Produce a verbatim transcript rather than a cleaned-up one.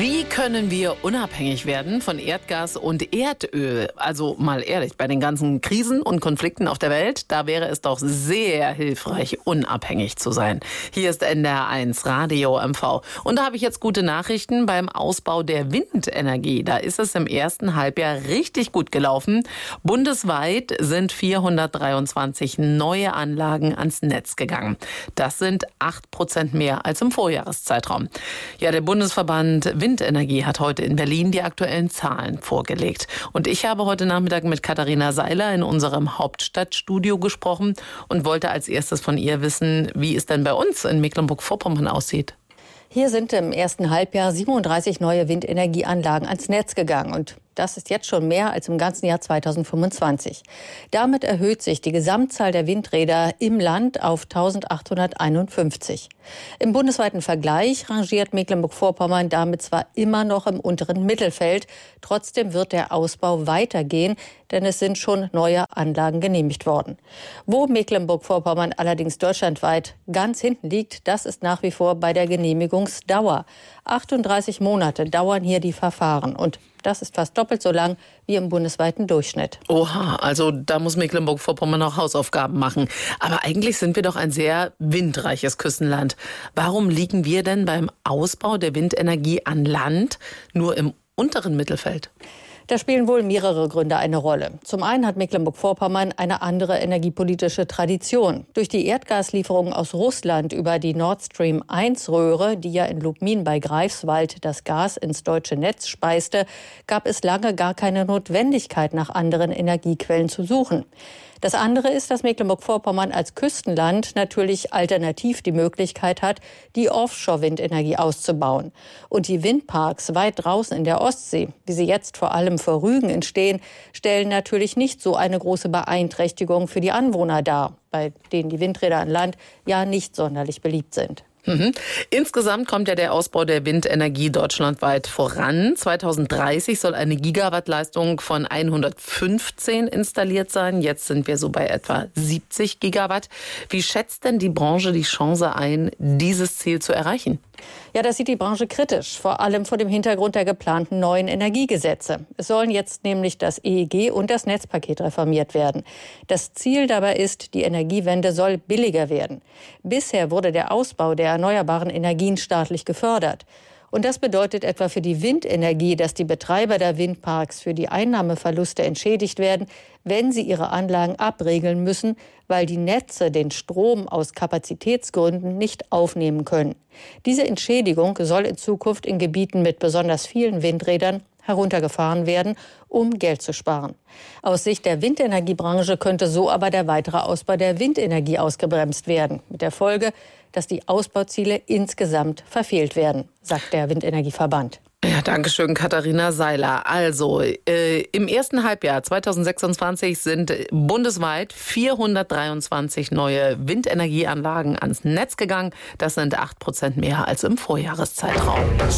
Wie können wir unabhängig werden von Erdgas und Erdöl? Also mal ehrlich, bei den ganzen Krisen und Konflikten auf der Welt, da wäre es doch sehr hilfreich, unabhängig zu sein. Hier ist N D R eins Radio M V. Und da habe ich jetzt gute Nachrichten beim Ausbau der Windenergie. Da ist es im ersten Halbjahr richtig gut gelaufen. Bundesweit sind vierhundertdreiundzwanzig neue Anlagen ans Netz gegangen. Das sind acht Prozent mehr als im Vorjahreszeitraum. Ja, der Bundesverband Windenergie hat heute in Berlin die aktuellen Zahlen vorgelegt. Und ich habe heute Nachmittag mit Katharina Seiler in unserem Hauptstadtstudio gesprochen und wollte als erstes von ihr wissen, wie es denn bei uns in Mecklenburg-Vorpommern aussieht. Hier sind im ersten Halbjahr siebenunddreißig neue Windenergieanlagen ans Netz gegangen. Und das ist jetzt schon mehr als im ganzen Jahr zweitausendfünfundzwanzig. Damit erhöht sich die Gesamtzahl der Windräder im Land auf eintausendachthunderteinundfünfzig. Im bundesweiten Vergleich rangiert Mecklenburg-Vorpommern damit zwar immer noch im unteren Mittelfeld, trotzdem wird der Ausbau weitergehen, denn es sind schon neue Anlagen genehmigt worden. Wo Mecklenburg-Vorpommern allerdings deutschlandweit ganz hinten liegt, das ist nach wie vor bei der Genehmigungsdauer. achtunddreißig Monate dauern hier die Verfahren und das ist fast doppelt so lang wie im bundesweiten Durchschnitt. Oha, also da muss Mecklenburg-Vorpommern noch Hausaufgaben machen. Aber eigentlich sind wir doch ein sehr windreiches Küstenland. Warum liegen wir denn beim Ausbau der Windenergie an Land nur im unteren Mittelfeld? Da spielen wohl mehrere Gründe eine Rolle. Zum einen hat Mecklenburg-Vorpommern eine andere energiepolitische Tradition. Durch die Erdgaslieferungen aus Russland über die Nord Stream eins Röhre, die ja in Lubmin bei Greifswald das Gas ins deutsche Netz speiste, gab es lange gar keine Notwendigkeit, nach anderen Energiequellen zu suchen. Das andere ist, dass Mecklenburg-Vorpommern als Küstenland natürlich alternativ die Möglichkeit hat, die Offshore-Windenergie auszubauen. Und die Windparks weit draußen in der Ostsee, wie sie jetzt vor allem vor Rügen entstehen, stellen natürlich nicht so eine große Beeinträchtigung für die Anwohner dar, bei denen die Windräder an Land ja nicht sonderlich beliebt sind. Mhm. Insgesamt kommt ja der Ausbau der Windenergie deutschlandweit voran. zweitausenddreißig soll eine Gigawattleistung von hundertfünfzehn installiert sein. Jetzt sind wir so bei etwa siebzig Gigawatt. Wie schätzt denn die Branche die Chance ein, dieses Ziel zu erreichen? Ja, das sieht die Branche kritisch, vor allem vor dem Hintergrund der geplanten neuen Energiegesetze. Es sollen jetzt nämlich das E E G und das Netzpaket reformiert werden. Das Ziel dabei ist, die Energiewende soll billiger werden. Bisher wurde der Ausbau der erneuerbaren Energien staatlich gefördert. Und das bedeutet etwa für die Windenergie, dass die Betreiber der Windparks für die Einnahmeverluste entschädigt werden, wenn sie ihre Anlagen abregeln müssen, weil die Netze den Strom aus Kapazitätsgründen nicht aufnehmen können. Diese Entschädigung soll in Zukunft in Gebieten mit besonders vielen Windrädern heruntergefahren werden, um Geld zu sparen. Aus Sicht der Windenergiebranche könnte so aber der weitere Ausbau der Windenergie ausgebremst werden. Mit der Folge, dass die Ausbauziele insgesamt verfehlt werden, sagt der Windenergieverband. Ja, danke schön, Katharina Seiler. Also, äh, im ersten Halbjahr zweitausendsechsundzwanzig sind bundesweit vierhundertdreiundzwanzig neue Windenergieanlagen ans Netz gegangen. Das sind acht Prozent mehr als im Vorjahreszeitraum.